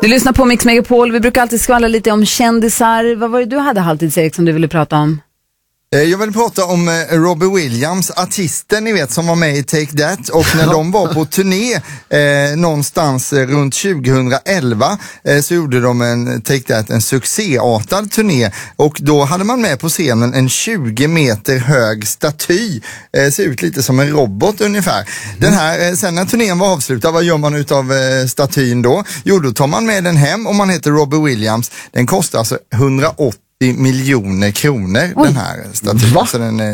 Du lyssnar på Mix Megapol. Vi brukar alltid skvallra lite om kändisar. Vad var det du hade Halvtids-Erik som du ville prata om? Jag vill prata om Robbie Williams, artisten ni vet som var med i Take That, och när de var på turné någonstans runt 2011 så gjorde de en succéartad turné, och då hade man med på scenen en 20 meter hög staty, ser ut lite som en robot ungefär. Den här, sen när turnén var avslutad, vad gör man utav statyn då? Jo, då tar man med den hem, och man heter Robbie Williams. Den kostar alltså 180 miljoner kronor. Oj. Den här statyn. Så den